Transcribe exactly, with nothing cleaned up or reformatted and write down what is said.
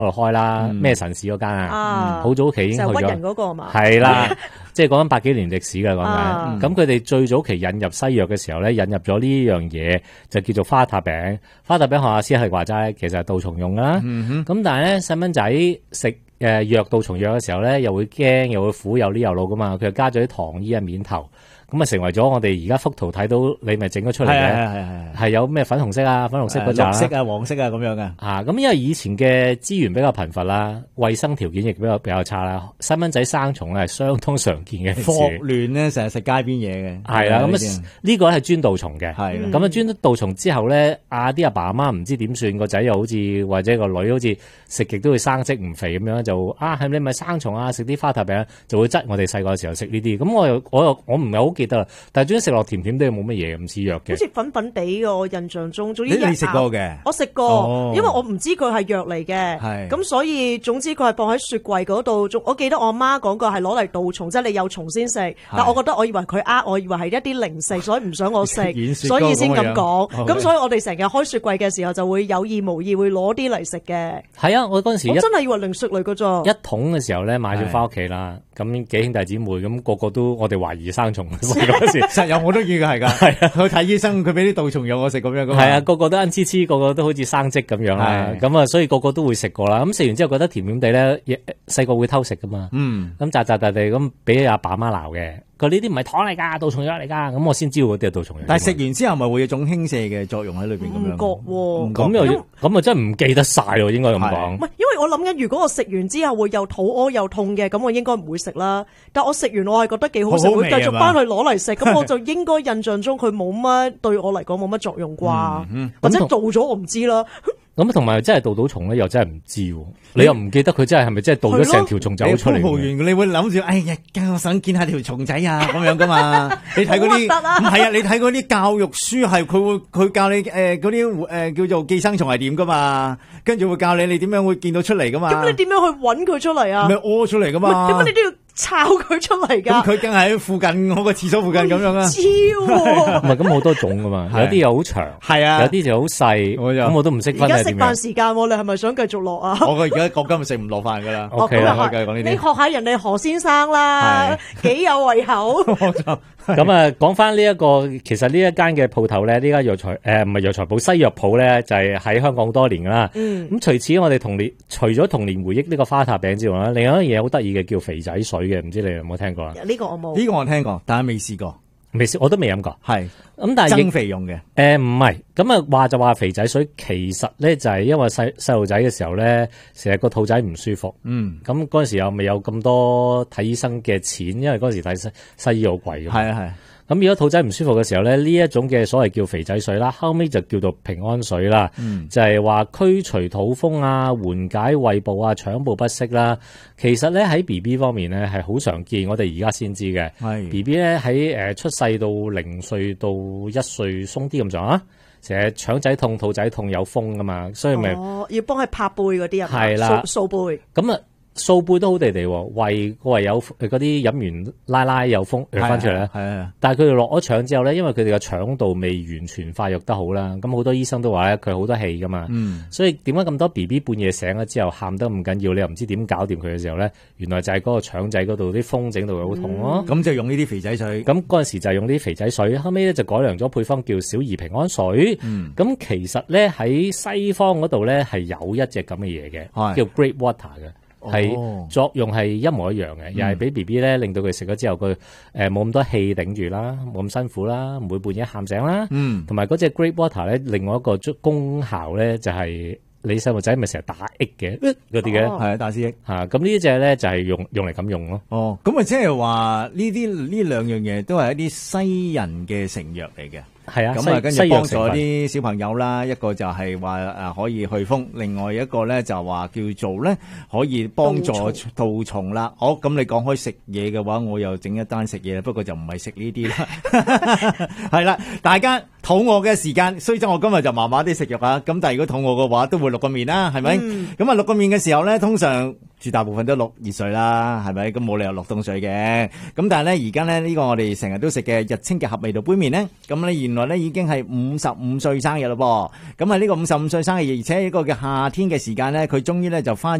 度開啦，咩神市嗰間啊，好早期已經去咗。 就屈人嗰個嘛。 係啦，即係講緊百幾年歷史㗎講緊。咁佢哋最早期引入西藥嘅時候咧，引入咗呢樣嘢就叫做花塔餅。花塔餅學阿師係話齋，其實係杜蟲用㗎啦。咁但係咧細蚊仔食誒藥杜蟲藥嘅時候咧，又會驚又會苦又呢又老㗎嘛，佢就加咗啲糖衣喺面頭。咁啊，成為咗我哋而家幅圖睇到你咪整咗出嚟嘅，係係係係有咩粉紅色啊、粉紅色嗰扎、 綠色啊、黃色啊咁樣嘅。 啊，咁因為以前嘅資源比較貧乏啦，衛生條件亦比較比較差啦，細蚊仔生蟲係相當常見嘅事。 霍亂咧，成日食街邊嘢嘅。 係啦，咁啊呢個係專杜蟲嘅。 係咁啊專杜蟲之後咧，啊啲阿爸阿媽唔知點算，個仔又好似或者個女好似食極都會生積唔肥咁樣，就啊係你咪生蟲啊？食啲花塔餅就會質我哋細個嘅時候食呢啲。咁我又我又我唔係好記得啦，但係總之食落甜甜都冇乜嘢，唔似藥嘅。 好似粉粉地嘅，我印象中。總之你食過嘅？ 我食過，哦、因為我唔知佢係藥嚟嘅。係。咁所以總之佢係放喺雪櫃嗰度。我記得我媽講過係攞嚟杜蟲，即係你有蟲先食。但我覺得我以為佢呃，我以為係一啲零食，所以唔想我食，所以先咁講。咁所以我哋成日開雪櫃嘅時候就會有意無意會攞啲嚟食嘅。 係啊，我嗰陣時我真係以為零食嚟嘅咋。 一桶嘅時候咧買咗翻屋企啦，咁幾兄弟姊妹咁個個都我哋懷疑生蟲嗰時。 實有我都見嘅係噶，係啊，去睇醫生佢俾啲杜蟲藥我食咁樣噶嘛， 係啊，個個都恩黐黐，個個都好似生積咁樣啦，咁啊，所以個個都會食過啦。咁食完之後覺得甜甜地咧，細個會偷食噶嘛，嗯，咁扎扎地地咁俾阿爸媽鬧嘅。佢呢啲唔係糖嚟㗎，杜蟲藥嚟㗎，咁我先知道嗰啲係杜蟲藥。 但係食完之後咪會有種輕瀉嘅作用喺裏邊咁樣。 唔覺喎， 咁又咁啊，真係唔記得晒喎，應該咁講。 唔係，因為我諗緊，如果我食完之後會又肚屙又痛嘅，咁我應該唔會食啦。但我食完我係覺得幾好食，會繼續翻去攞嚟食，咁我就應該印象中佢冇乜對我嚟講冇乜作用啩，或者做咗我唔知啦。 咁同埋真係杜到蟲咧，又真係唔知喎。你又唔記得佢真係係咪真係杜咗成條蟲走出嚟？ 鋪完你會諗住，哎呀，我想見下條蟲仔啊，咁樣噶嘛？你睇嗰啲唔係啊？你睇嗰啲教育書係佢會佢教你誒嗰啲誒叫做寄生蟲係點噶嘛？跟住會教你你點樣會見到出嚟噶嘛？ 咁你點樣去揾佢出嚟啊？ 咪屙出嚟噶嘛？ 點解你都要抄佢出嚟噶？ 咁佢梗係喺附近嗰個廁所附近咁樣啊？ 超唔係咁好多種噶嘛？有啲又好長，係啊，有啲就好細，咁我都唔識分。 而家食飯時間，你係咪想繼續落啊？ 我而家國今日食唔落飯噶啦。 O K 啦， 可以繼續講呢啲。 你學下人哋何先生啦，幾有胃口。 咁啊，講翻呢一個，其實呢一間嘅鋪頭咧，呢間藥材誒唔係藥材鋪，西藥鋪咧，就係喺香港好多年噶啦。嗯。咁除此我哋童年，除咗童年回憶呢個花塔餅之外咧，另外一樣嘢好得意嘅叫肥仔水嘅，唔知你有冇聽過啊？ 呢個我冇。 呢個我聽過，但係未試過。 未試，我都未飲過。係。咁但係增肥用嘅。 誒唔係，咁啊話就話肥仔水，其實咧就係因為細細路仔嘅時候咧，成日個肚仔唔舒服。嗯。咁嗰陣時又未有咁多睇醫生嘅錢，因為嗰陣時睇西西醫好貴㗎嘛。係啊係。咁如果肚仔唔舒服嘅時候咧，呢一種嘅所謂叫肥仔水啦，後尾就叫做平安水啦，嗯、就係話驅除肚風啊、緩解胃部啊、腸部不適啦。其實咧喺 B B 方面咧係好常見，我哋而家先知嘅。係 B B 咧喺誒出世到零歲到一歲鬆啲咁上下，成日腸仔痛、肚仔痛有風噶嘛，所以咪哦要幫佢拍背嗰啲人係啦， 掃背咁啊。掃背都好地地，胃個胃有嗰啲飲完拉拉有風入翻出嚟咧。係啊，但係佢哋落咗腸之後咧，因為佢哋嘅腸道未完全發育得好啦，咁好多醫生都話咧佢好多氣噶嘛。嗯，所以點解咁多 B B 半夜醒咗之後喊得咁緊要，你又唔知點搞掂佢嘅時候咧，原來就係嗰個腸仔嗰度啲風整到佢好痛咯。咁、 嗯、就用呢啲肥仔水。 咁嗰陣時就係用啲肥仔水，後尾咧就改良咗配方叫小兒平安水。嗯，咁其實咧喺西方嗰度咧係有一隻咁嘅嘢嘅，叫 Great Water 嘅。係、哦、作用係一模一樣嘅，又係俾 B B 咧，令到佢食咗之後，佢誒冇咁多氣頂住啦，冇咁辛苦啦，唔會半夜喊醒啦。嗯，同埋嗰隻 Great Water 咧，另外一個功效咧就係你細路仔咪成日打嗝嘅嗰啲嘅，係啊打思噎嚇。咁呢隻咧就係用用嚟咁用咯。哦， 咁啊即係話呢啲呢兩樣嘢都係一啲西人嘅成藥嚟嘅。 係啊， 咁啊，跟住幫助啲小朋友啦，一個就係話誒可以去風，另外一個咧就話叫做咧可以幫助杜蟲啦。好，咁你講開食嘢嘅話，我又整一單食嘢，不過就唔係食呢啲啦。係啦，大家肚餓嘅時間，雖則我今日就麻麻啲食肉啊，咁但係如果肚餓嘅話，都會淥個麵啦，係咪？咁啊淥個麵嘅時候咧，通常絕大部分都六熱水啦，係咪？咁冇理由落凍水嘅。咁但係咧，而家咧呢個我哋成日都食嘅日清嘅合味道杯麵咧，咁咧原來咧已經係五十五歲生日咯噃。咁啊呢個五十五歲生日，而且呢個嘅夏天嘅時間咧，佢終於咧就花